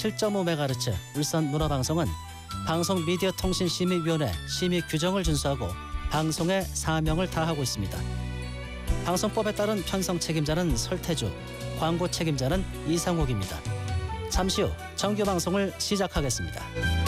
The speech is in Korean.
97.5MHz 울산 문화방송은 방송미디어통신심의위원회 심의 규정을 준수하고 방송의 사명을 다하고 있습니다. 방송법에 따른 편성 책임자는 설태주, 광고 책임자는 이상욱입니다. 잠시 후 정규 방송을 시작하겠습니다.